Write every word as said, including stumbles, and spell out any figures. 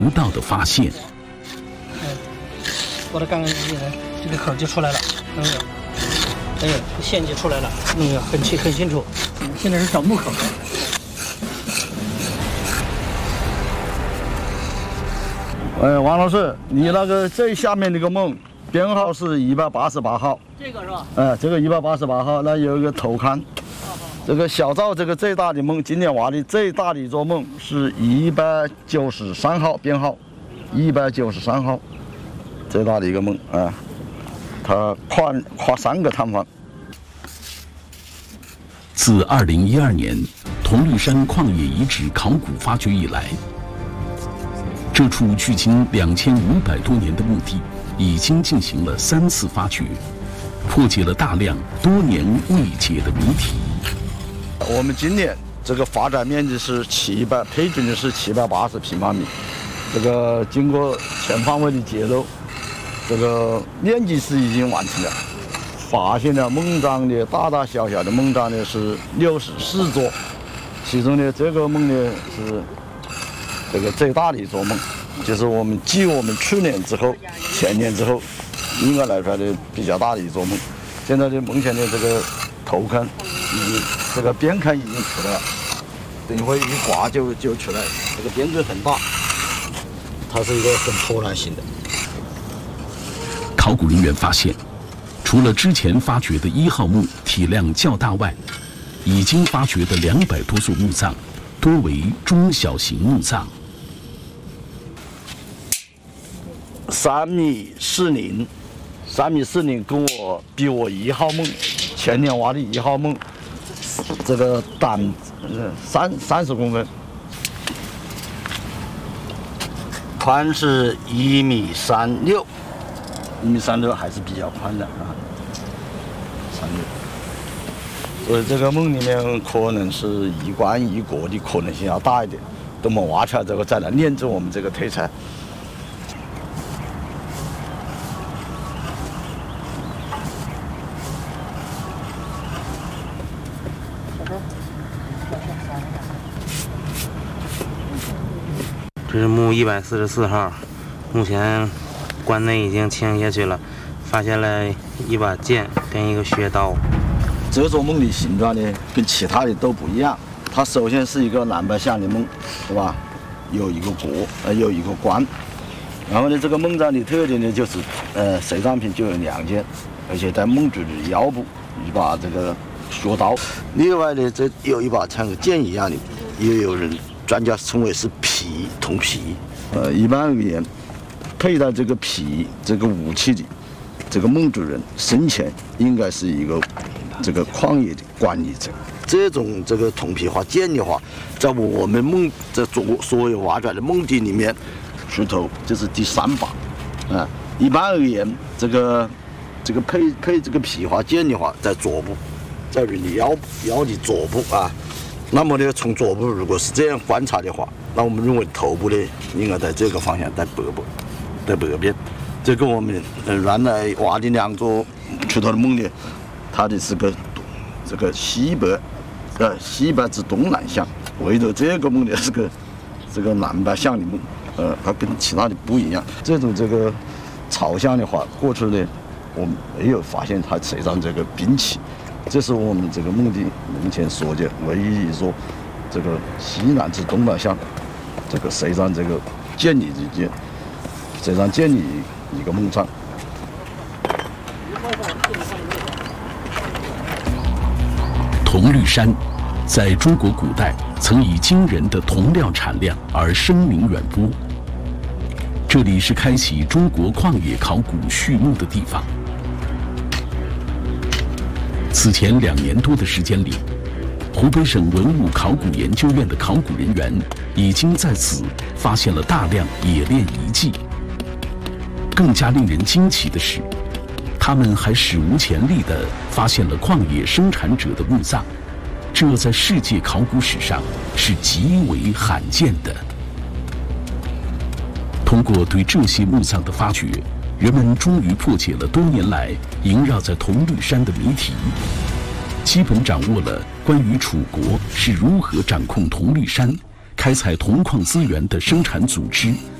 不到的发现。 哎，拨得干干净净的，这个口就出来了，看到没有？哎，线就出来了，嗯，很清很清楚。现在是找木口。 哎，王老师，你那个最下面那个梦编号是一百八十八号。 这个是吧？ 哎，这个一百八十八号，那有一个头龛。这个小赵这个最大的梦，今年挖的最大的一座梦是一百九十三号编号，一百九十三号，最大的一个梦啊。他跨跨三个探访。 自二零一二年铜绿山矿业遗址考古发掘以来，这处距今两千五百多年的墓地已经进行了三次发掘，破解了大量多年未解的谜题。 我们今年这个发展面积是七百，配准的是七百八十平方米。这个经过全方位的揭露，这个面积是已经完成了。发现了梦葬的大大小小的梦葬呢是六十四座，其中呢这个梦呢是这个最大的一座梦，就是我们继我们去年之后、前年之后应该来出来的比较大的一座梦。现在的目前的这个头龛已经这个边龛已经出来了，等一会一刮就就出来，这个边根很大，它是一个很破烂型的。 考古人员发现，除了之前发掘的一号墓体量较大外，已经发掘的两百多座墓葬多为中小型墓葬。 三米四零，三米四零跟我比我一号梦前年挖的一号梦这个短三三十公分，宽是一米三六，一米三六还是比较宽的啊，三六。所以这个梦里面可能是一棺一椁的可能性要大一点，等我们挖出来之后再来验证我们这个推测。 这是墓一百四十四号，目前棺内已经清下去了，发现了一把剑跟一个削刀。 这座梦的形状呢，跟其他的都不一样。它首先是一个南北向的梦，是吧？有一个椁，呃，有一个棺。然后呢，这个梦葬的特点呢，就是呃，随葬品就有两件，而且在梦主的腰部一把这个削刀。另外呢，这有一把像个剑一样的，也有人专家称为是皮铜皮。呃，一般而言，佩戴这个皮这个武器的这个梦主人生前应该是一个这个矿业的管理者。这种这个铜皮化剑的话，在我们梦这所所有挖出来的梦地里面，出头就是第三把。啊，一般而言，这个这个配配这个皮化剑的话，在左部，在人的腰腰的左部啊。那么呢，从左部如果是这样观察的话，那我们认为头部呢应该在这个方向，在北部，在北边。这跟我们呃原来挖的两座出头的梦呢，它的是个这个西北，呃西北至东南向，唯独这个梦呢是个这个南北向的梦，呃，它跟其他的不一样。这种这个朝向的话，过去呢我们没有发现它随葬这个兵器。这是我们这个墓地目前所见唯一一座这个西南至东南向这个随葬这个剑里的剑，随葬剑里一个墓葬。 铜绿山在中国古代曾以惊人的铜料产量而声名远播，这里是开启中国矿业考古序幕的地方。此前两年多的时间里，湖北省文物考古研究院的考古人员已经在此发现了大量冶炼遗迹。更加令人惊奇的是，他们还史无前例地发现了矿业生产者的墓葬，这在世界考古史上是极为罕见的。通过对这些墓葬的发掘，人们终于破解了多年来萦绕在铜绿山的谜题，基本掌握了关于楚国是如何掌控铜绿山、开采铜矿资源的生产组织